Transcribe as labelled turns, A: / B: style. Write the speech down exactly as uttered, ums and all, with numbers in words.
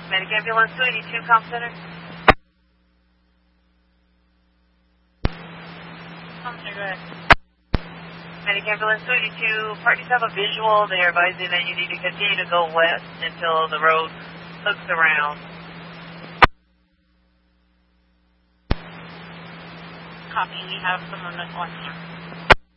A: Medic Ambulance two eighty-two, Comm Center. Comm Center, go ahead. Medic Ambulance two eighty-two, parties have a visual. They're advising that you need to continue to go west until the road hooks around. Copy, we have someone that's on here.